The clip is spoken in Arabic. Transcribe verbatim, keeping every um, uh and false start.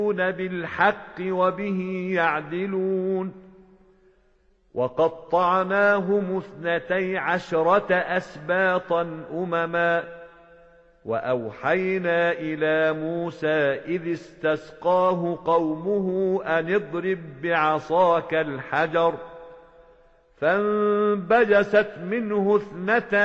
بالحق وبه يعدلون وقطعناهم اثنتي عشرة أسباطا أمما وأوحينا إلى موسى إذ استسقاه قومه أن اضرب بعصاك الحجر فانبجست منه اثنتا